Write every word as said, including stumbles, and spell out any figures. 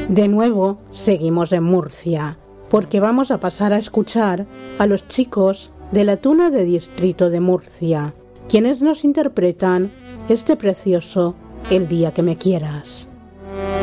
De nuevo, seguimos en Murcia, porque vamos a pasar a escuchar a los chicos de la Tuna de Distrito de Murcia, quienes nos interpretan este precioso El día que me quieras.